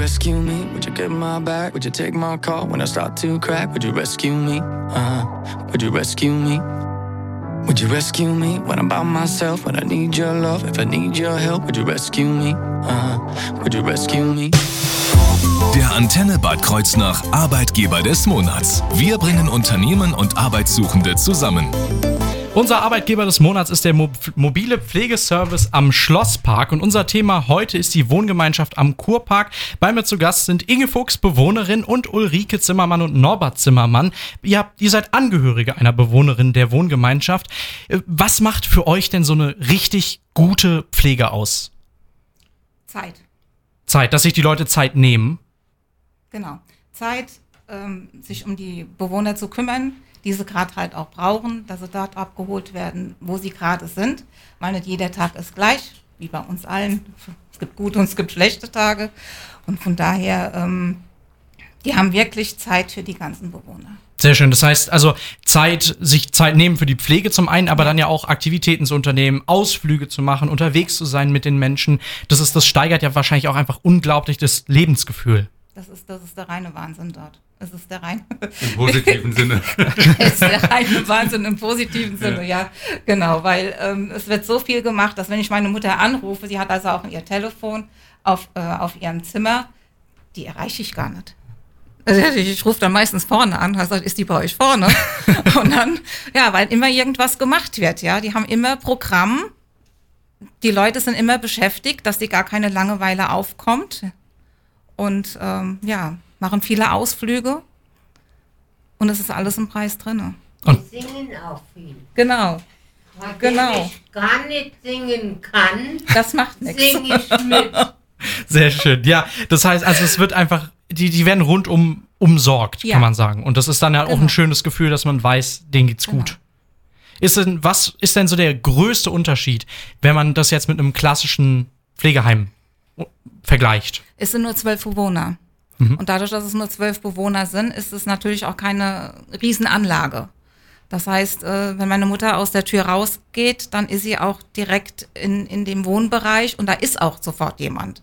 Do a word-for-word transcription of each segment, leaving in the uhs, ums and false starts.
rescue me? Would you get my back? Would you take my call when I start to crack? Would you rescue me? Uh-huh. Would you rescue me? Would you rescue me when I'm by myself? When I need your love, if I need your help, would you rescue me? Uh-huh. Would you rescue me? Der Antenne Bad Kreuznach Arbeitgeber des Monats. Wir bringen Unternehmen und Arbeitssuchende zusammen. Unser Arbeitgeber des Monats ist der Mo- mobile Pflegeservice am Schlosspark und unser Thema heute ist die Wohngemeinschaft am Kurpark. Bei mir zu Gast sind Inge Fuchs, Bewohnerin, und Ulrike Zimmermann und Norbert Zimmermann. Ihr, habt, ihr seid Angehörige einer Bewohnerin der Wohngemeinschaft. Was macht für euch denn so eine richtig gute Pflege aus? Zeit. Zeit, dass sich die Leute Zeit nehmen. Genau. Zeit, ähm, sich um die Bewohner zu kümmern, die sie gerade halt auch brauchen, dass sie dort abgeholt werden, wo sie gerade sind. Weil nicht jeder Tag ist gleich, wie bei uns allen. Es gibt gute und es gibt schlechte Tage. Und von daher, ähm, die haben wirklich Zeit für die ganzen Bewohner. Sehr schön. Das heißt also Zeit, sich Zeit nehmen für die Pflege zum einen, aber dann ja auch Aktivitäten zu unternehmen, Ausflüge zu machen, unterwegs zu sein mit den Menschen. Das ist, das steigert ja wahrscheinlich auch einfach unglaublich das Lebensgefühl. Das ist, das ist der reine Wahnsinn dort. Es ist der reine... Im positiven Sinne. Es ist der reine Wahnsinn im positiven Sinne, ja, ja genau. Weil ähm, es wird so viel gemacht, dass wenn ich meine Mutter anrufe, sie hat also auch ihr Telefon auf, äh, auf ihrem Zimmer, die erreiche ich gar nicht. Also ich, ich rufe dann meistens vorne an, also ist die bei euch vorne? Und dann, ja, weil immer irgendwas gemacht wird, ja. Die haben immer Programm, die Leute sind immer beschäftigt, dass die gar keine Langeweile aufkommt. Und ähm, ja, machen viele Ausflüge und es ist alles im Preis drin. Und die singen auch viel. Genau. Weil genau. Wenn ich gar nicht singen kann, das macht nichts. Singe ich mit. Sehr schön. Ja, das heißt, also es wird einfach, die, die werden rundum umsorgt, ja, kann man sagen. Und das ist dann ja genau. auch ein schönes Gefühl, dass man weiß, denen geht's genau. gut. Ist denn, was ist denn so der größte Unterschied, wenn man das jetzt mit einem klassischen Pflegeheim vergleicht? Es sind nur zwölf Bewohner. Mhm. Und dadurch, dass es nur zwölf Bewohner sind, ist es natürlich auch keine Riesenanlage. Das heißt, wenn meine Mutter aus der Tür rausgeht, dann ist sie auch direkt in, in dem Wohnbereich und da ist auch sofort jemand.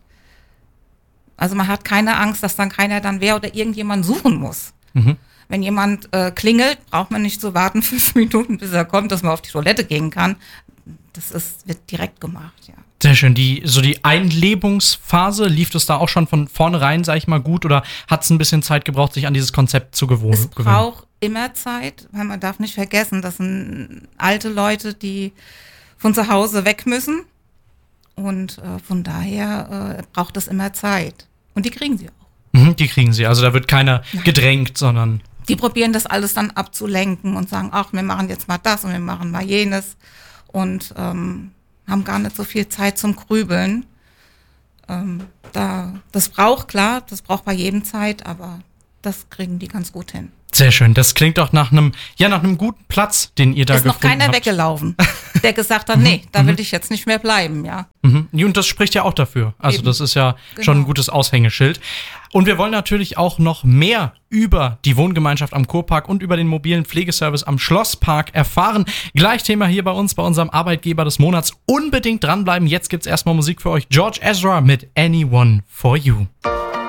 Also man hat keine Angst, dass dann keiner dann wer oder irgendjemand suchen muss. Mhm. Wenn jemand äh, klingelt, braucht man nicht zu warten, fünf Minuten, bis er kommt, dass man auf die Toilette gehen kann. Das ist, wird direkt gemacht, ja. Sehr schön. Die, so die Einlebungsphase, lief das da auch schon von vornherein, sag ich mal, gut, oder hat es ein bisschen Zeit gebraucht, sich an dieses Konzept zu gewohnen? Es braucht immer Zeit, weil man darf nicht vergessen, das sind alte Leute, die von zu Hause weg müssen und äh, von daher äh, braucht es immer Zeit. Und die kriegen sie auch. Mhm, die kriegen sie, also da wird keiner gedrängt, sondern... Die probieren das alles dann abzulenken und sagen, ach, wir machen jetzt mal das und wir machen mal jenes und ähm, haben gar nicht so viel Zeit zum Grübeln. Ähm, da, das braucht, klar, das braucht bei jedem Zeit, aber das kriegen die ganz gut hin. Sehr schön, das klingt doch nach einem, ja, nach einem guten Platz, den ihr da gefunden habt. Ist noch keiner weggelaufen, der gesagt hat, nee, da will ich jetzt nicht mehr bleiben, ja. Mhm. Und das spricht ja auch dafür. Also Eben. Das ist ja genau. schon ein gutes Aushängeschild. Und wir wollen natürlich auch noch mehr über die Wohngemeinschaft am Kurpark und über den mobilen Pflegeservice am Schlosspark erfahren. Gleich Thema hier bei uns, bei unserem Arbeitgeber des Monats. Unbedingt dranbleiben. Jetzt gibt's erstmal Musik für euch. George Ezra mit Anyone for You.